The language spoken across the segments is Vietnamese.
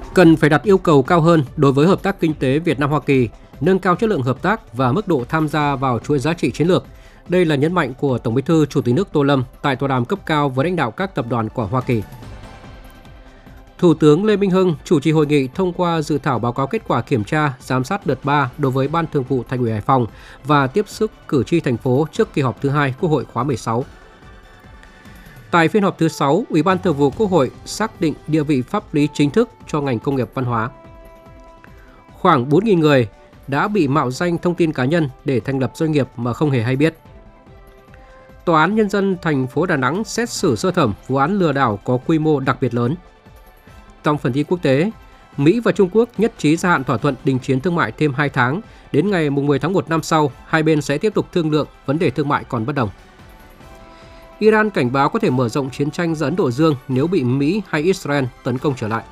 Cần phải đặt yêu cầu cao hơn đối với hợp tác kinh tế Việt Nam-Hoa Kỳ, nâng cao chất lượng hợp tác và mức độ tham gia vào chuỗi giá trị chiến lược. Đây là nhấn mạnh của Tổng Bí thư Chủ tịch nước Tô Lâm tại tọa đàm cấp cao với lãnh đạo các tập đoàn của Hoa Kỳ. Thủ tướng Lê Minh Hưng chủ trì hội nghị thông qua dự thảo báo cáo kết quả kiểm tra, giám sát đợt 3 đối với Ban Thường vụ Thành ủy Hải Phòng và tiếp xúc cử tri thành phố trước kỳ họp thứ 2 Quốc hội khóa 16. Tại phiên họp thứ 6, Ủy ban Thường vụ Quốc hội xác định địa vị pháp lý chính thức cho ngành công nghiệp văn hóa. Khoảng 4.000 người đã bị mạo danh thông tin cá nhân để thành lập doanh nghiệp mà không hề hay biết. Tòa án Nhân dân thành phố Đà Nẵng xét xử sơ thẩm vụ án lừa đảo có quy mô đặc biệt lớn. Trong phần tin quốc tế, Mỹ và Trung Quốc nhất trí gia hạn thỏa thuận đình chiến thương mại thêm 2 tháng. Đến ngày 10 tháng 1 năm sau, hai bên sẽ tiếp tục thương lượng vấn đề thương mại còn bất đồng. Iran cảnh báo có thể mở rộng chiến tranh ra Ấn Độ Dương nếu bị Mỹ hay Israel tấn công trở lại.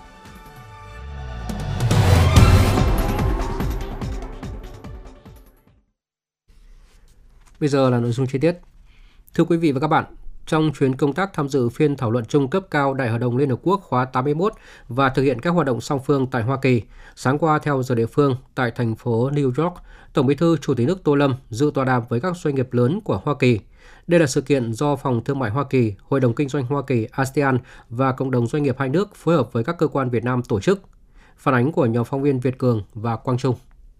Bây giờ là nội dung chi tiết. Thưa quý vị và các bạn, trong chuyến công tác tham dự phiên thảo luận chung cấp cao Đại hội đồng Liên Hợp Quốc khóa 81 và thực hiện các hoạt động song phương tại Hoa Kỳ, sáng qua theo giờ địa phương tại thành phố New York, Tổng Bí thư Chủ tịch nước Tô Lâm dự tọa đàm với các doanh nghiệp lớn của Hoa Kỳ. Đây là sự kiện do Phòng Thương mại Hoa Kỳ, Hội đồng Kinh doanh Hoa Kỳ ASEAN và Cộng đồng Doanh nghiệp hai nước phối hợp với các cơ quan Việt Nam tổ chức. Phản ánh của nhóm phóng viên Việt Cường và Quang Trung.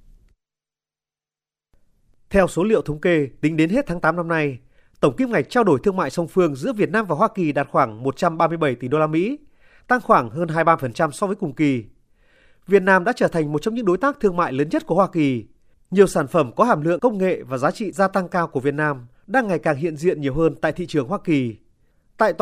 Theo số liệu thống kê, tính đến hết tháng 8 năm nay, tổng kim ngạch trao đổi thương mại song phương giữa Việt Nam và Hoa Kỳ đạt khoảng 137 tỷ đô la Mỹ, tăng khoảng hơn 23% so với cùng kỳ. Việt Nam đã trở thành một trong những đối tác thương mại lớn nhất của Hoa Kỳ. Nhiều sản phẩm có hàm lượng công nghệ và giá trị gia tăng cao của Việt Nam đang ngày càng hiện diện nhiều hơn tại thị trường Hoa Kỳ. Tại